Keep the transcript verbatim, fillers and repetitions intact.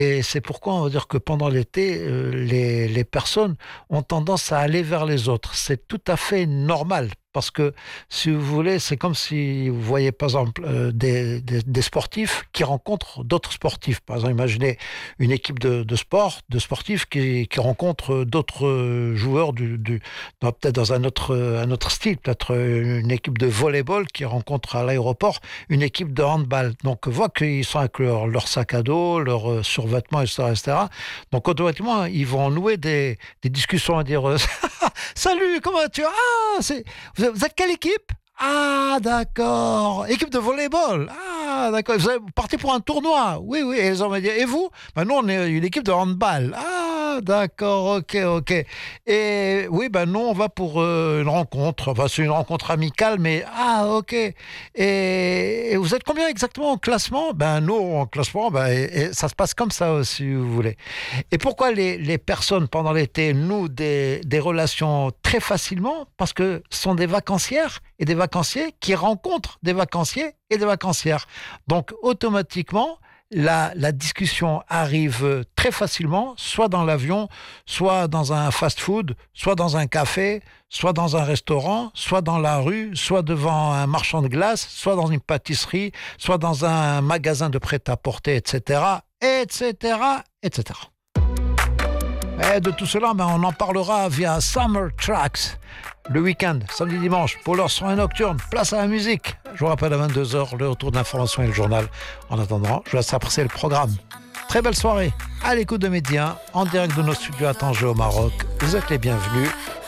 Et c'est pourquoi on va dire que pendant l'été, euh, les, les personnes ont tendance à aller vers les autres. C'est tout à fait normal. Parce que, si vous voulez, c'est comme si vous voyez, par exemple, euh, des, des, des sportifs qui rencontrent d'autres sportifs. Par exemple, imaginez une équipe de, de sport, de sportifs qui, qui rencontrent d'autres euh, joueurs du, du, dans- peut-être dans un autre, un autre style. Peut-être euh, une équipe de volleyball qui rencontre à l'aéroport une équipe de handball. Donc, on voit qu'ils sont avec leur, leur sac à dos, leurs euh, survêtements, et cetera, et cetera. Donc, automatiquement, ils vont nouer des, des discussions à dire euh, Salut, comment tu vas? Ah, c'est vous êtes, vous êtes quelle équipe? Ah, d'accord. Équipe de volleyball. Ah, d'accord. Vous, avez- vous partez pour un tournoi. Oui, oui. Et les hommes m'ont dit, et vous? Ben nous, on est une équipe de handball. Ah, d'accord. Ok, ok. Et oui, ben nous, on va pour euh, une rencontre. Enfin, c'est une rencontre amicale, mais ah, ok. Et, et vous êtes combien exactement au classement? Ben nous, en classement, ben, et- et ça se passe comme ça, si vous voulez. Et pourquoi les, les personnes pendant l'été nouent des, des relations très facilement? Parce que ce sont des vacancières et des vacanciers qui rencontrent des vacanciers et des vacancières. Donc automatiquement, la, la discussion arrive très facilement, soit dans l'avion, soit dans un fast-food, soit dans un café, soit dans un restaurant, soit dans la rue, soit devant un marchand de glace, soit dans une pâtisserie, soit dans un magasin de prêt-à-porter, et cetera, et cetera, et cetera. Et de tout cela, ben, on en parlera via Summer Tracks. Le week-end, samedi, dimanche, pour leur soirée nocturne, place à la musique. Je vous rappelle à vingt-deux heures, le retour de l'information et le journal. En attendant, je vous laisse apprécier le programme. Très belle soirée, à l'écoute de Média, en direct de nos studios à Tanger au Maroc. Vous êtes les bienvenus.